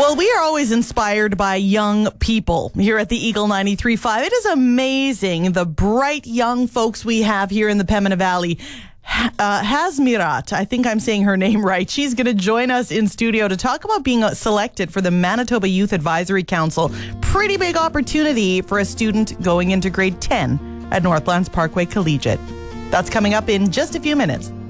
Well, we are always inspired by young people here at the Eagle 93.5. It is amazing the bright young folks we have here in the Pembina Valley. Hazmirat, I think I'm saying her name right. She's going to join us in studio to talk about being selected for the Manitoba Youth Advisory Council. Pretty big opportunity for a student going into grade 10 at Northlands Parkway Collegiate. That's coming up in just a few minutes.